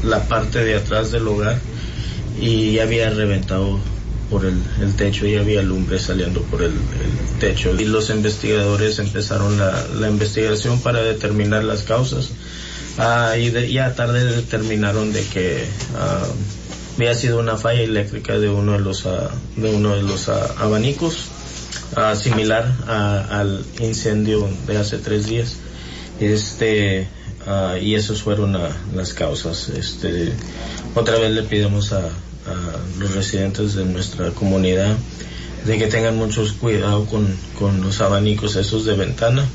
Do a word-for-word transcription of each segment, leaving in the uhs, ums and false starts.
la parte de atrás del hogar y ya había reventado por el, el techo y había lumbre saliendo por el, el techo. Y los investigadores empezaron la, la investigación para determinar las causas. Uh, y de, ya tarde determinaron de que uh, había sido una falla eléctrica de uno de los, uh, de uno de los uh, abanicos, uh, similar uh, al incendio de hace tres días. Este, uh, y esas fueron uh, las causas. Este, otra vez le pedimos a a los residentes de nuestra comunidad de que tengan mucho cuidado con, con los abanicos esos de ventana.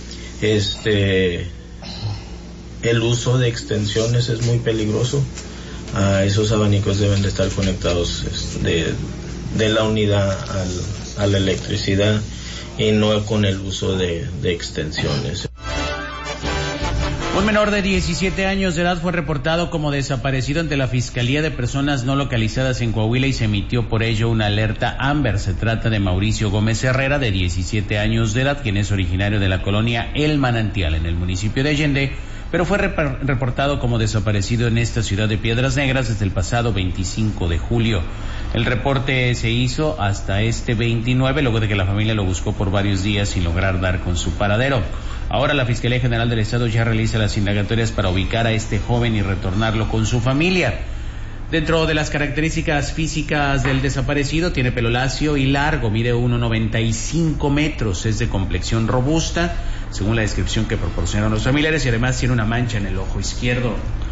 Este, el uso de extensiones es muy peligroso. Uh, esos abanicos deben de estar conectados de, de la unidad al, a la electricidad y no con el uso de, de extensiones. Un menor de diecisiete años de edad fue reportado como desaparecido ante la Fiscalía de Personas No Localizadas en Coahuila y se emitió por ello una alerta Amber. Se trata de Mauricio Gómez Herrera, de diecisiete años de edad, quien es originario de la colonia El Manantial, en el municipio de Allende, pero fue rep- reportado como desaparecido en esta ciudad de Piedras Negras desde el pasado veinticinco de julio. El reporte se hizo hasta este veintinueve, luego de que la familia lo buscó por varios días sin lograr dar con su paradero. Ahora la Fiscalía General del Estado ya realiza las indagatorias para ubicar a este joven y retornarlo con su familia. Dentro de las características físicas del desaparecido, tiene pelo lacio y largo, mide uno noventa y cinco metros, es de complexión robusta, según la descripción que proporcionaron los familiares, y además tiene una mancha en el ojo izquierdo.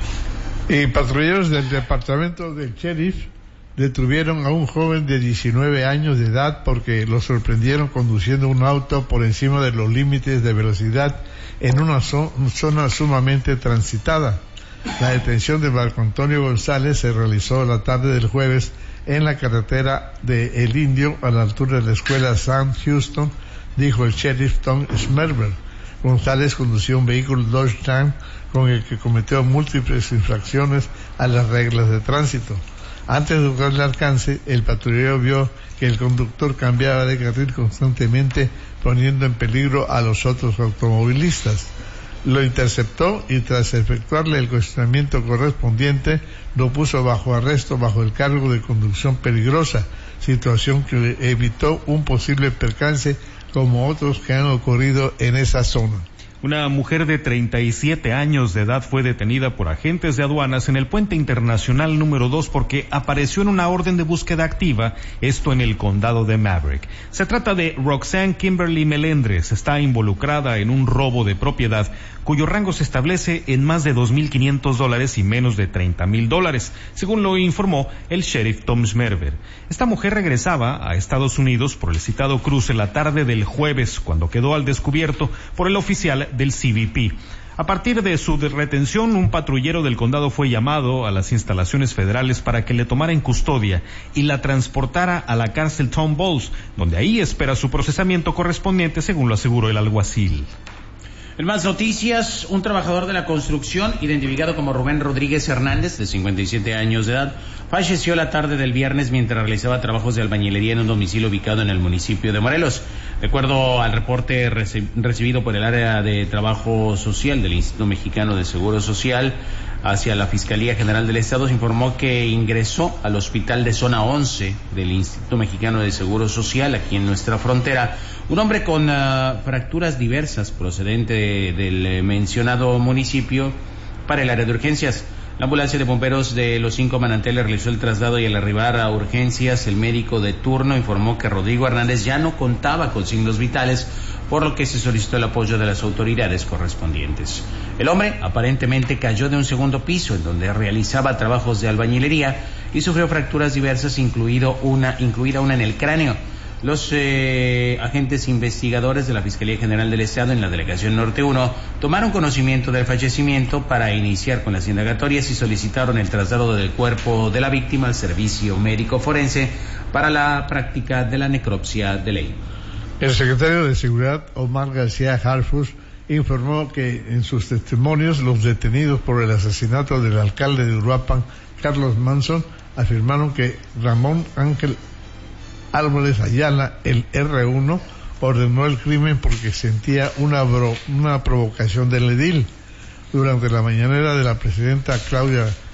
Y patrulleros del departamento del sheriff detuvieron a un joven de diecinueve años de edad porque lo sorprendieron conduciendo un auto por encima de los límites de velocidad en una zo- zona sumamente transitada. La detención de Marco Antonio González se realizó la tarde del jueves en la carretera de El Indio, a la altura de la escuela Sam Houston, dijo el sheriff Tom Schmerber. González condució un vehículo Dodge Ram con el que cometió múltiples infracciones a las reglas de tránsito. Antes de lograr el alcance, el patrullero vio que el conductor cambiaba de carril constantemente, poniendo en peligro a los otros automovilistas. Lo interceptó y tras efectuarle el cuestionamiento correspondiente, lo puso bajo arresto bajo el cargo de conducción peligrosa, situación que evitó un posible percance como otros que han ocurrido en esa zona. Una mujer de treinta y siete años de edad fue detenida por agentes de aduanas en el puente internacional número dos porque apareció en una orden de búsqueda activa, esto en el condado de Maverick. Se trata de Roxanne Kimberly Melendres, está involucrada en un robo de propiedad cuyo rango se establece en más de dos mil quinientos dólares y menos de treinta mil dólares, según lo informó el sheriff Tom Schmerber. Esta mujer regresaba a Estados Unidos por el citado cruce la tarde del jueves, cuando quedó al descubierto por el oficial del C B P. A partir de su retención, un patrullero del condado fue llamado a las instalaciones federales para que le tomara en custodia y la transportara a la cárcel Tom Bowles, donde ahí espera su procesamiento correspondiente, según lo aseguró el alguacil. En más noticias, un trabajador de la construcción, identificado como Rubén Rodríguez Hernández, de cincuenta y siete años de edad, falleció la tarde del viernes mientras realizaba trabajos de albañilería en un domicilio ubicado en el municipio de Morelos. De acuerdo al reporte reci- recibido por el área de trabajo social del Instituto Mexicano de Seguro Social hacia la Fiscalía General del Estado, se informó que ingresó al hospital de zona once del Instituto Mexicano de Seguro Social, aquí en nuestra frontera, un hombre con uh, fracturas diversas procedente de, del eh, mencionado municipio para el área de urgencias. La ambulancia de bomberos de Los Cinco Manantiales realizó el traslado y al arribar a urgencias, el médico de turno informó que Rodrigo Hernández ya no contaba con signos vitales, por lo que se solicitó el apoyo de las autoridades correspondientes. El hombre aparentemente cayó de un segundo piso en donde realizaba trabajos de albañilería y sufrió fracturas diversas, incluido una, incluida una en el cráneo. Los eh, agentes investigadores de la Fiscalía General del Estado en la Delegación Norte uno tomaron conocimiento del fallecimiento para iniciar con las indagatorias y solicitaron el traslado del cuerpo de la víctima al servicio médico forense para la práctica de la necropsia de ley. El secretario de Seguridad, Omar García Harfuch, informó que en sus testimonios los detenidos por el asesinato del alcalde de Uruapan, Carlos Manson, afirmaron que Ramón Ángel Álvarez Ayala, el erre uno, ordenó el crimen porque sentía una, bro, una provocación del edil. Durante la mañanera de la presidenta Claudia